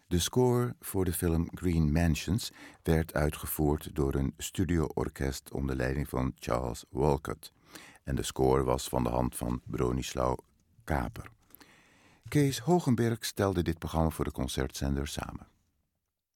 De score voor de film Green Mansions werd uitgevoerd door een studioorkest onder leiding van Charles Walcott. En de score was van de hand van Bronislaw Kaper. Kees Hogenberg stelde dit programma voor de concertzender samen.